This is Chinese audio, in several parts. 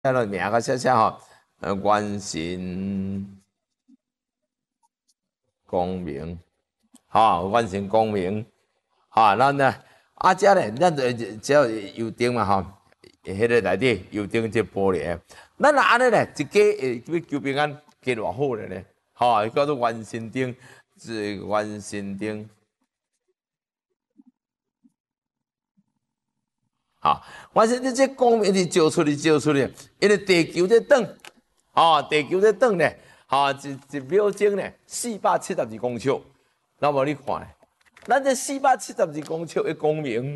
下了名个写写吼，元神光明，吼，元神光明，吼，咱呢，遮咧，咱只要油灯嘛吼，迄个内底油灯即玻璃，咱若安尼咧，一家会要求平安，加偌好咧，吼，叫做元神灯，是元神灯。 啊，我说你这光明是照出去，因为地球在转，地球在转咧，一秒钟咧472公尺，那么你看，咱这472公尺的光明，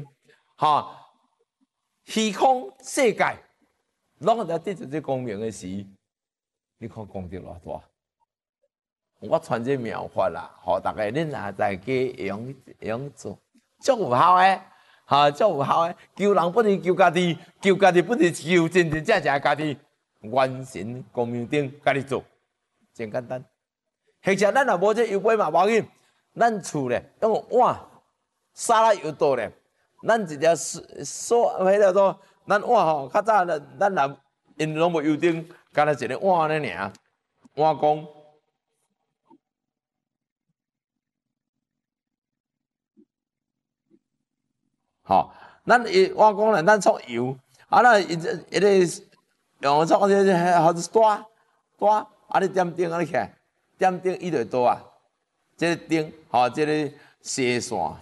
虚空世界，拢在得着这光明的时，你看功德偌大。我传这妙法啦，互大家恁也在家用做，足有效诶。 足有效诶！救人不是救家己，救家己不是救真正家己。元神光明灯，家己做，真简单。或者咱若无这油杯嘛，无要紧，咱厝咧用碗沙拉油倒咧，咱一条迄个做，咱碗吼较早咱若因拢无油灯，干那一个碗咧尔，碗公。 吼，咱我讲咧，咱创油，那一个用创这好大，你点灯你起来，点灯伊就倒啊，这个灯，这个射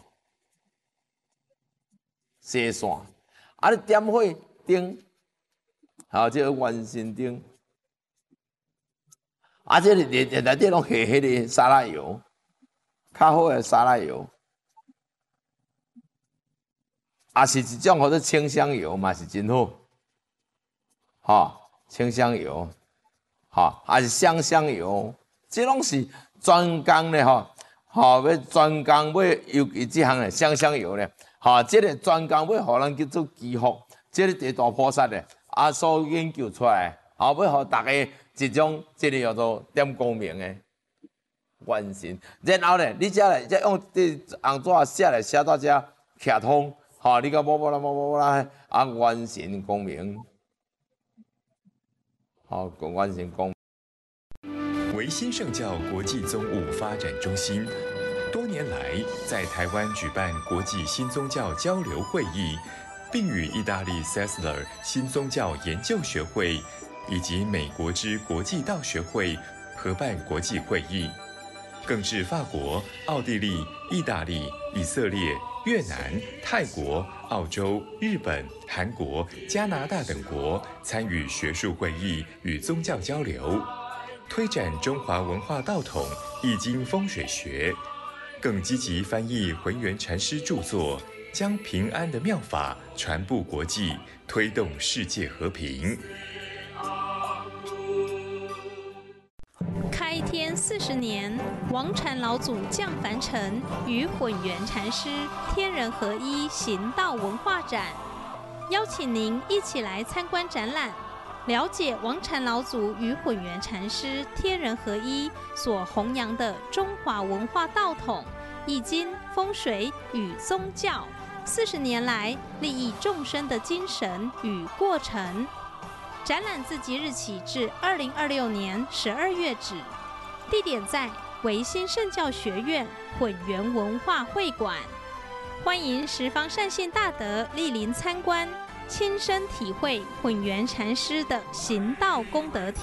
线，你点火灯，这个元神灯，这个内底拢下迄个沙拉油，较好诶沙拉油。 也是一种或者清香油嘛，是真好，清香油，也是香油，这拢是专工咧要专工要尤其这项咧香油咧，这个专工要互咱叫做祈福，这个地大菩萨咧所研究出来，要互大家一种这个叫做点光明诶元神，然后咧你遮咧再用这红纸写到遮卡通。 你个摸啦，元神光明，元神光明。 维新圣教国际宗务发展中心多年来在台湾举办国际新宗教交流会议，并与意大利 Sessler 新宗教研究学会以及美国之国际道学会合办国际会议，更至法国、奥地利、意大利、以色列。 越南、泰国、澳洲、日本、韩国、加拿大等国参与学术会议与宗教交流，推展中华文化道统、易经风水学，更积极翻译浑元禅师著作，将平安的妙法传布国际，推动世界和平。 开天40年，王禅老祖降凡尘，与混元禅师天人合一行道文化展，邀请您一起来参观展览，了解王禅老祖与混元禅师天人合一所弘扬的中华文化道统、易经、风水与宗教40年来利益众生的精神与过程。 展览自即日起至2026年12月止，地点在维新圣教学院混元文化会馆，欢迎十方善信大德莅临参观，亲身体会混元禅师的行道功德体。